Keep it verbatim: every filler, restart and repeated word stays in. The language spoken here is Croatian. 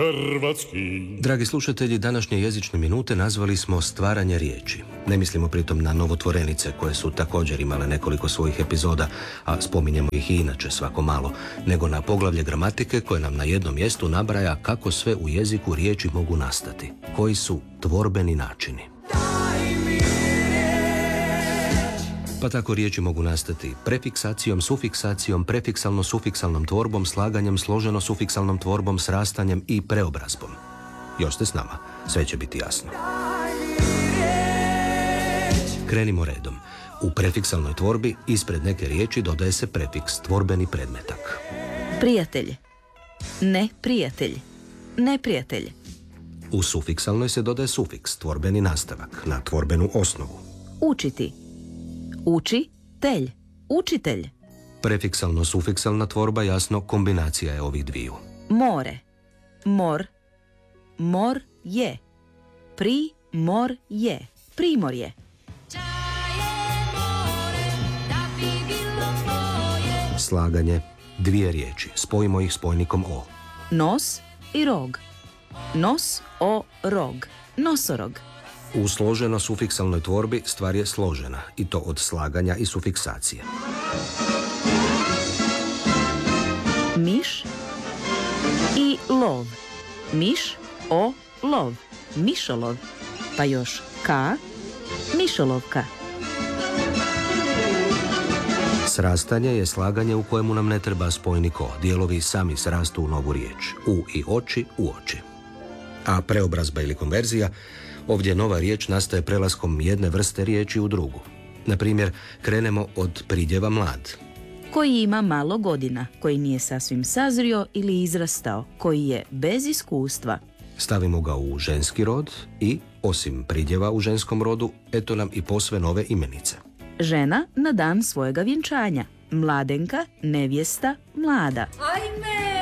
hrvatski. Dragi slušatelji, današnje jezične minute nazvali smo stvaranje riječi. Ne mislimo pritom na novotvorenice koje su također imale nekoliko svojih epizoda, a spominjemo ih i inače svako malo, nego na poglavlje gramatike koje nam na jednom mjestu nabraja kako sve u jeziku riječi mogu nastati, koji su tvorbeni načini. Pa tako riječi mogu nastati prefiksacijom, sufiksacijom, prefiksalno-sufeksalnom tvorbom, slaganjem, složeno-sufeksalnom tvorbom, srastanjem i preobrazbom. Još ste s nama, sve će biti jasno. Krenimo redom. U prefiksalnoj tvorbi ispred neke riječi dodaje se prefiks, tvorbeni predmetak. Prijatelj, ne prijatelj, neprijatelj. U sufiksalnoj se dodaje sufiks, tvorbeni nastavak, na tvorbenu osnovu. Učiti, uči, telj, učitelj. Prefiksalno-sufeksalna tvorba, jasno, kombinacija je ovih dviju. More, mor, mor je, pri, mor je, primorje. Slaganje, dvije riječi, spojimo ih spojnikom o. Nos i rog. Nos, o, rog, nosorog. U složeno-sufiksalnoj tvorbi stvar je složena, i to od slaganja i sufiksacije. Miš i lov. Miš, o, lov, mišolov. Pa još ka, mišolovka. Srastanje je slaganje u kojemu nam ne treba spojnik o. Dijelovi sami srastu u novu riječ. U i oči, u oči. A preobrazba ili konverzija, ovdje nova riječ nastaje prelaskom jedne vrste riječi u drugu. Na primjer, krenemo od pridjeva mlad. Koji ima malo godina, koji nije sasvim sazrio ili izrastao, koji je bez iskustva. Stavimo ga u ženski rod i, osim pridjeva u ženskom rodu, eto nam i posve nove imenice. Žena na dan svojega vjenčanja. Mladenka, nevjesta, mlada. Ajme!